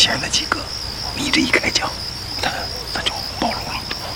型的几个，你这一开讲，